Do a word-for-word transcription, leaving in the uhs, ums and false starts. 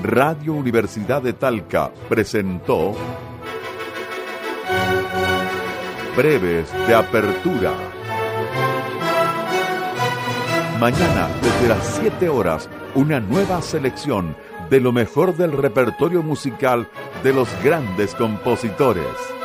Radio Universidad de Talca presentó Breves de Apertura. Mañana, desde las siete horas, una nueva selección de lo mejor del repertorio musical de los grandes compositores.